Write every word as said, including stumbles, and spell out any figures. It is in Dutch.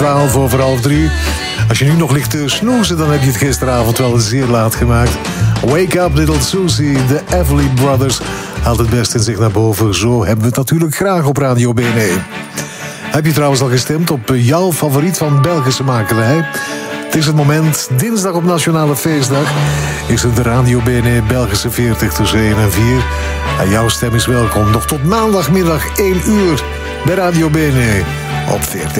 twaalf over half drie. Als je nu nog ligt te snoezen, dan heb je het gisteravond wel zeer laat gemaakt. Wake up, little Susie, de Everly Brothers haalt het best in zich naar boven. Zo hebben we het natuurlijk graag op Radio B N E. Heb je trouwens al gestemd op jouw favoriet van Belgische makelij? Het is het moment, dinsdag op Nationale Feestdag is het de Radio B N E Belgische veertig tussen één en vier. En jouw stem is welkom nog tot maandagmiddag één uur bij Radio B N E op veertig.